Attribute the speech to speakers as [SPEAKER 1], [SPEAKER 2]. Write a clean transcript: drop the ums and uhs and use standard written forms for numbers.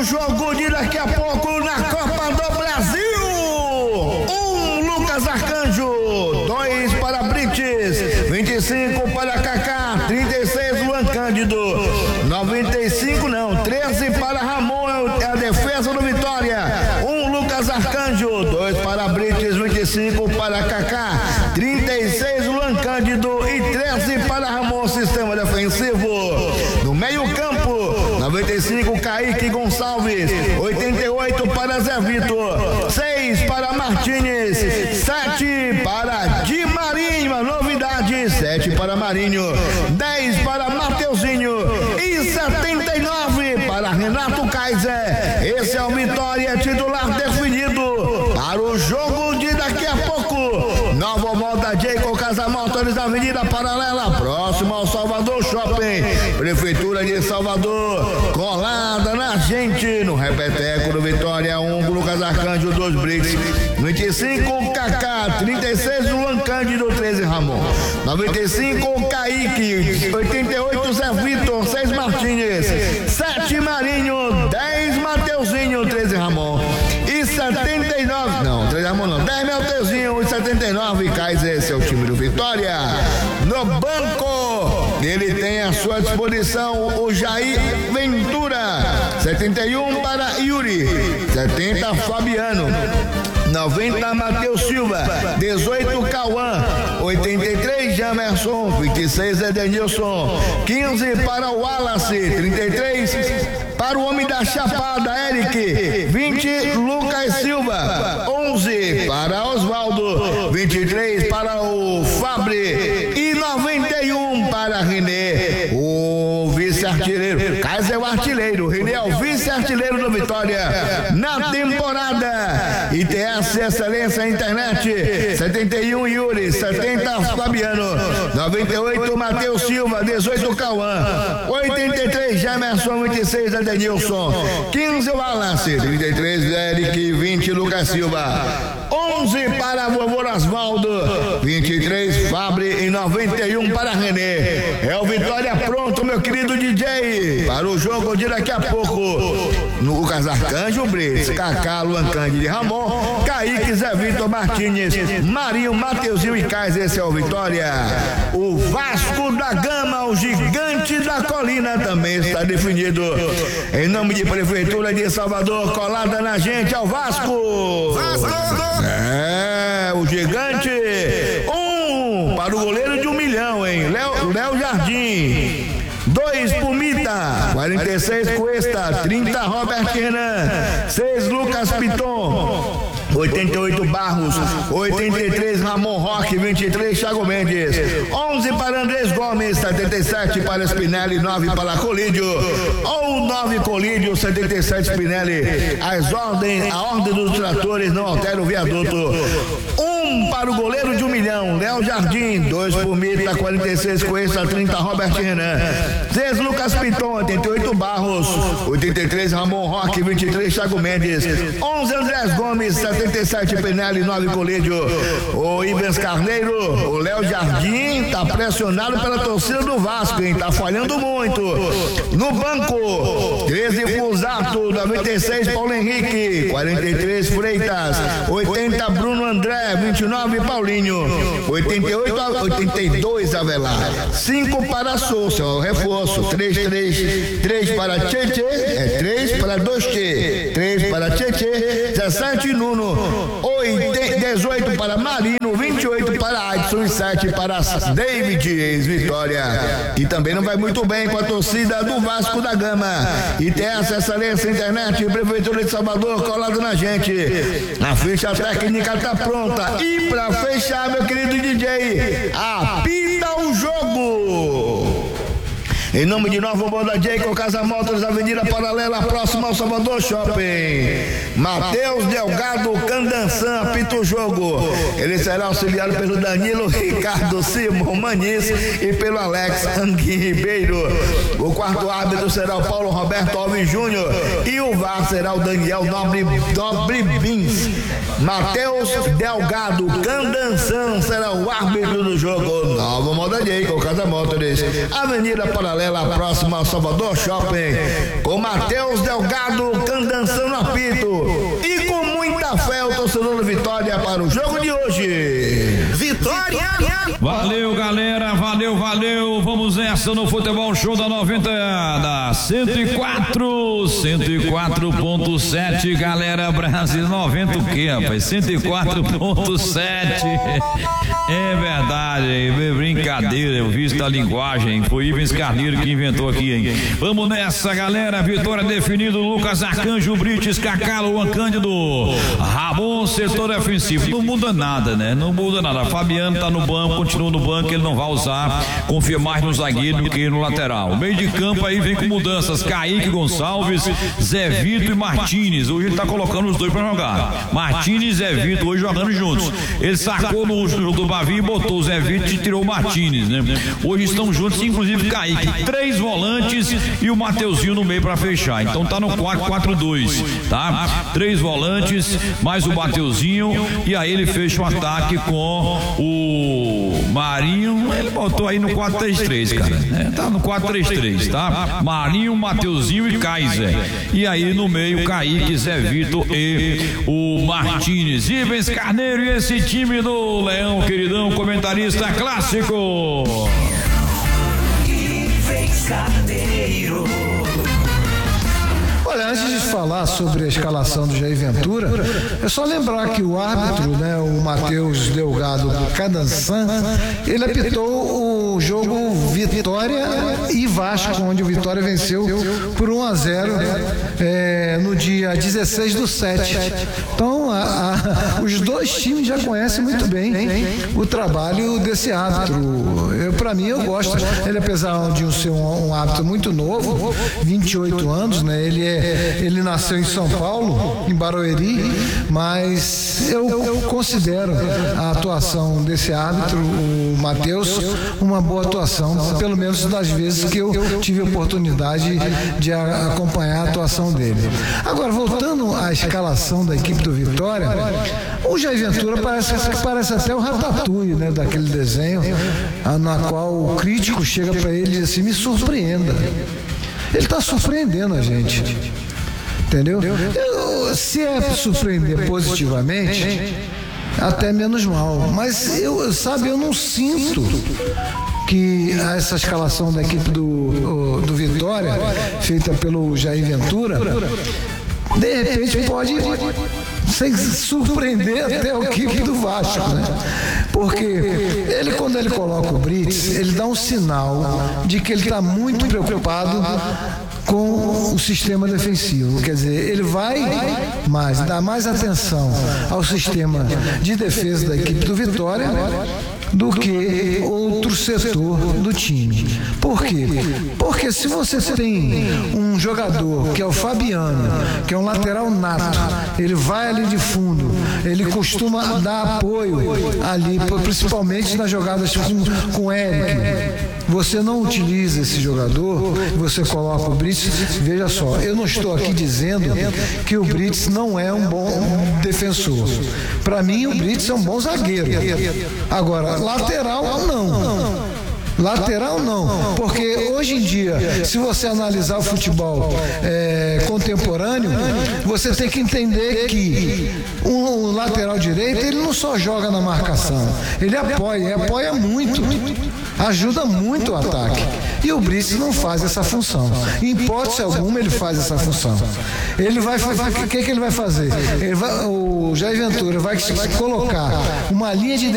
[SPEAKER 1] o jogo de daqui a pouco na Copa do Brasil. 1 Lucas Arcanjo, 2 para Brites, 25 para Kaká, 36 Luan Cândido, 95 não, 13 para Ramon, é a defesa do Vitória. 1 Lucas Arcanjo, 2 para Brites, 25 para Kaká, 36 Luan Cândido e 13 para Ramon, sistema defensivo. No meio campo, 95 Kaique Gonçalves, 88 para Zé Vitor, 6 para Martínez, 7 para Di Marinho, a novidade, 7 para Marinho, 10 para Mateuzinho e 79 para Renato Kaiser. Esse é o Vitória titular definido para o jogo de daqui a pouco. Nova Moda Jacob Casamotores, Avenida Paralela, próximo ao Salvador Shopping. Prefeitura de Salvador, colada na gente, no repeteco do Vitória. 1 Lucas Arcanjo, 2 Brits, 25 Kaká, 36 Luan Cândido, 13 Ramon, 95 Kaique, 88 Zé Vitor, 6 Martínez, 7 Marinho, 10 Mateuzinho, 13 Ramon e 79, não, 13 Ramon não, 10 Mateuzinho e 79 Kaiser. Esse é o time do Vitória. No banco, ele tem à sua disposição o Jair Ventura, 71 para Yuri, 70 Fabiano, 90 Matheus Silva, 18 Cauã, 83 Jamerson, 26 Edenilson, 15 para o Wallace, 33 para o homem da Chapada, Eric, 20 Lucas Silva, 11 para Osvaldo, 23 para o Fabre e 91 para René, o vice-artilheiro. Kaiser é o artilheiro, René é o vice-artilheiro do Vitória na temporada. ITS Excelência Internet, 71 Yuri, 70 Fabiano, 98 Matheus Silva, 18 Cauã, 83 Jamerson, 26 Edenilson, 15 Wallace, 33 Eric, 20 Lucas Silva, 11 para vovô Osvaldo, 23 Fabre e 91 para René. É o Vitória pronto, meu querido DJ, para o jogo de daqui a pouco. No Lucas Arcanjo, Brits, Kaká, Luan Cândido e Ramon, Kaique, Zé Vitor, Martínez, Marinho, Mateuzinho e Kaiser. Esse é o Vitória. O Vasco da Gama, o gigante da colina, também está definido. Em nome de Prefeitura de Salvador, colada na gente, ao Vasco. É, o gigante. 1 para o goleiro de 1 milhão, hein? Léo Jardim. 2 Pumita, 46 Cuesta, 30 Robert Renan, 6 Lucas Piton, 88 Barros, 83 Ramon Roque, 23 Thiago Mendes, 11 para Andrés Gomes, 77 para Spinelli, 9 para Colídio, ou 9 Colídio, 77 Spinelli. A ordem dos tratores não altera o viaduto. 1 para o goleiro de 1 milhão, Léo Jardim, 2 Pumita, 46 Cuesta, 30 Robert Renan, 6 Lucas Piton, 88 Barros, 83 Ramon Roque, 23 Thiago Mendes, 11 Andrés Gomes, 77 Pinelli, 9 Colídio. O Ivens Carneiro, o Léo Jardim tá pressionado pela torcida do Vasco, hein? Tá falhando muito. No banco, 13 Fusato, 96 Paulo Henrique, 43 Freitas, 80 Bruno André, 29 Paulinho, 82 Avelar, 5 para Souza, o reforço, 3 para Tchê, 3 para 2T, 3 para Tchê, 17 Nuno, 18 para Marino, 28 para Adson e 7 para David, ex-Vitória, que também não vai muito bem com a torcida do Vasco da Gama. E tem essa Excelência Internet, Prefeitura de Salvador, colado na gente. A ficha técnica tá pronta. E pra fechar, meu querido DJ, apita o jogo. Em nome de Nova Moda Jacob Casamotores, Avenida Paralela, próximo ao Salvador Shopping. Matheus Delgado Candançan apita o jogo. Ele será auxiliado pelo Danilo Ricardo Simon Maniz e pelo Alex Anguim Ribeiro. O quarto árbitro será o Paulo Roberto Alves Júnior e o VAR será o Daniel Nobre Bins. Matheus Delgado Candançan será o árbitro do jogo. Nova Moda Jacob Casamotores, Avenida Paralela, paralela próxima ao Salvador Shopping, com Matheus Delgado dançando apito. E com muita fé o torcedor do Vitória para o jogo de hoje. Vitória!
[SPEAKER 2] Valeu, galera, valeu. Vamos nessa no Futebol Show da 90, da 104.7, galera, Brasil. 90 o quê, rapaz? 104.7. É verdade, brincadeira, eu vi da linguagem, foi Ivens Carneiro que inventou aqui, hein? Vamos nessa, galera, vitória definido, Lucas Arcanjo, Brites, Kaká, Luan Cândido, Ramon, setor ofensivo. Não muda nada, né? Não muda nada. Fabiano tá no banco, continua no banco, ele não vai usar, confia mais no zagueiro do que no lateral. O meio de campo aí vem com mudanças, Kaique Gonçalves, Zé Vito e Martínez. Hoje ele tá colocando os dois pra jogar. Martínez e Zé Vito hoje jogando juntos. Ele sacou no jogo do Bavi e botou o Zé Vito e tirou o Martínez, né? Hoje estão juntos, inclusive Kaique. 3 volantes e o Mateuzinho no meio pra fechar. Então tá no 4-4-2, tá? 3 volantes, mais o Mateuzinho, e aí ele fecha o ataque com o Marinho. Ele botou aí no 4-3-3, cara. Tá no 4-3-3, tá? Marinho, Mateuzinho e Kaiser. E aí no meio, Kaique, Zé Vito e o Martínez. Ivens Carneiro e esse time do Leão, queridão, comentarista clássico.
[SPEAKER 3] Ivens Carneiro.
[SPEAKER 4] Olha, antes de falar sobre a escalação do Jair Ventura, é só lembrar que o árbitro, né, o Matheus Delgado Cadançan, ele apitou o jogo Vitória e Vasco, onde o Vitória venceu por 1-0 no dia 16/7. Então, os dois times já conhecem muito bem o trabalho desse árbitro. Para mim, eu gosto. Ele, apesar de ser um árbitro muito novo, 28 anos, né, ele nasceu em São Paulo, em Barueri, mas eu considero a atuação desse árbitro, o Matheus, uma boa atuação, pelo menos das vezes que eu tive a oportunidade de acompanhar a atuação dele. Agora, voltando à escalação da equipe do Vitória, o Jair Ventura parece até o Ratatouille, né, daquele desenho, na qual o crítico chega para ele e diz assim: me surpreenda. Ele está surpreendendo a gente, entendeu? Se é surpreender positivamente, até menos mal, mas eu não sinto que essa escalação da equipe do Vitória, feita pelo Jair Ventura, de repente pode surpreender até a equipe do Vasco, né? Porque quando ele coloca o Brits, ele dá um sinal de que ele está muito preocupado com o sistema defensivo. Quer dizer, ele vai dar mais atenção ao sistema de defesa da equipe do Vitória do que outro setor do time. Por quê? Porque se você tem um jogador que é o Fabiano, que é um lateral nato, ele vai ali de fundo, ele costuma dar apoio ali, principalmente nas jogadas com o Eric. Você não utiliza esse jogador, você coloca o Brits. Veja só, eu não estou aqui dizendo que o Brits não é um bom defensor. Para mim, o Brits é um bom zagueiro. Agora, lateral não, porque hoje em dia, se você analisar o futebol contemporâneo, você tem que entender que um lateral direito, ele não só joga na marcação, ele apoia muito, ajuda muito o ataque. E o Brits não faz essa função. Em hipótese alguma, ele faz essa função. O que ele vai fazer? O Jair Ventura vai colocar uma linha de